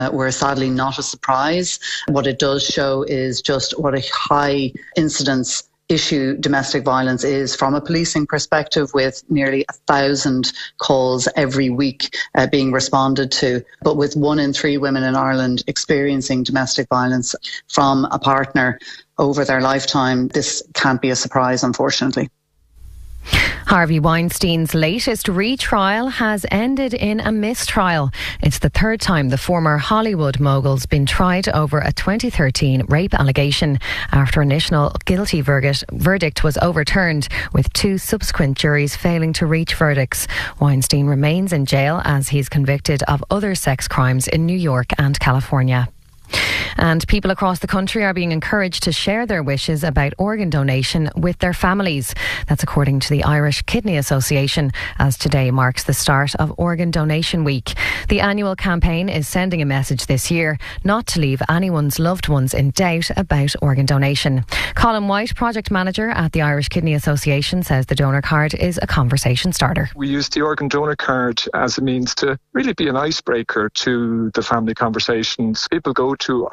were sadly not a surprise. What it does show is just what a high incidence issue domestic violence is from a policing perspective, with nearly 1,000 calls every week being responded to. But with 1 in 3 women in Ireland experiencing domestic violence from a partner over their lifetime, this can't be a surprise, unfortunately. Harvey Weinstein's latest retrial has ended in a mistrial. It's the third time the former Hollywood mogul's been tried over a 2013 rape allegation after initial guilty verdict was overturned, with 2 subsequent juries failing to reach verdicts. Weinstein remains in jail as he's convicted of other sex crimes in New York and California. And people across the country are being encouraged to share their wishes about organ donation with their families. That's according to the Irish Kidney Association, as today marks the start of Organ Donation Week. The annual campaign is sending a message this year not to leave anyone's loved ones in doubt about organ donation. Colin White, project manager at the Irish Kidney Association, says the donor card is a conversation starter. We use the organ donor card as a means to really be an icebreaker to the family conversations. People go to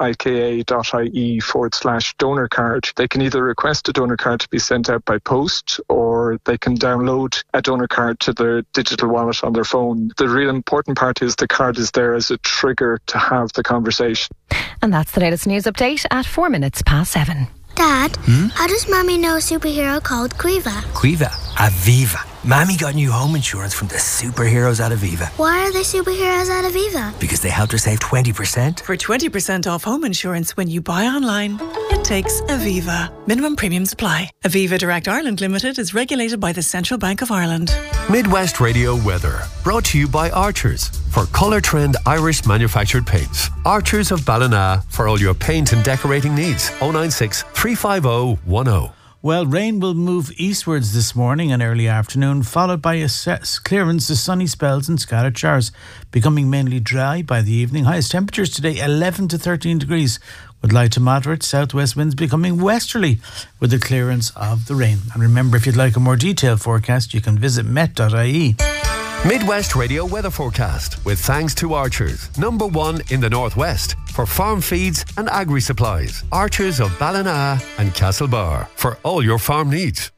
ika.ie/donor card. They can either request a donor card to be sent out by post, or they can download a donor card to their digital wallet on their phone. The real important part is the card is there as a trigger to have the conversation. And that's the latest news update at 7:04. Dad, how does Mommy know a superhero called Quiva? Quiva? Aviva. Mammy got new home insurance from the superheroes at Aviva. Why are they superheroes at Aviva? Because they helped her save 20%. For 20% off home insurance when you buy online, it takes Aviva. Minimum premiums apply. Aviva Direct Ireland Limited is regulated by the Central Bank of Ireland. Midwest Radio Weather, brought to you by Archers. For Colour Trend Irish manufactured paints. Archers of Ballina for all your paint and decorating needs. 096 350 10. Well, rain will move eastwards this morning and early afternoon, followed by a clearance of sunny spells and scattered showers, becoming mainly dry by the evening. Highest temperatures today 11 to 13 degrees, with light to moderate southwest winds becoming westerly with the clearance of the rain. And remember, if you'd like a more detailed forecast, you can visit met.ie. Midwest Radio Weather Forecast, with thanks to Archers, #1 in the Northwest for farm feeds and agri supplies. Archers of Ballina and Castlebar for all your farm needs.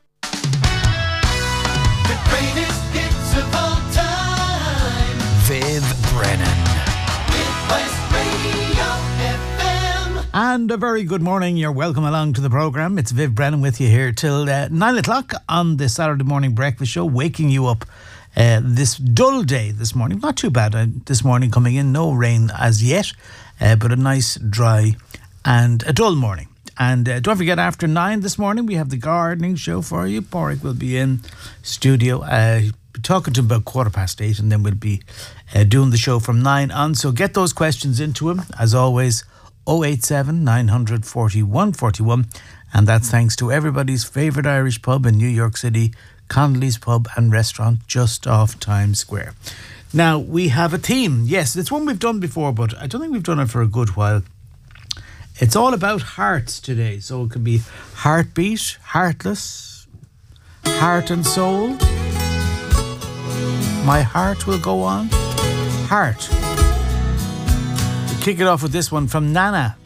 The greatest hits of all time. Viv Brennan. Midwest Radio FM. And a very good morning. You're welcome along to the programme. It's Viv Brennan with you here till 9 o'clock on the Saturday morning breakfast show, waking you up this dull day this morning. Not too bad this morning coming in. No rain as yet, but a nice, dry and a dull morning. And don't forget, after 9 this morning, we have the gardening show for you. Porrick will be in studio talking to him about 8:15, and then we'll be doing the show from 9 on. So get those questions into him, as always, 087 900 41 41. And that's thanks to everybody's favourite Irish pub in New York City, Connolly's Pub and Restaurant, just off Times Square. Now, we have a theme. Yes, it's one we've done before, but I don't think we've done it for a good while. It's all about hearts today. So it could be heartbeat, heartless, heart and soul. My heart will go on. Heart. We'll kick it off with this one from Nana.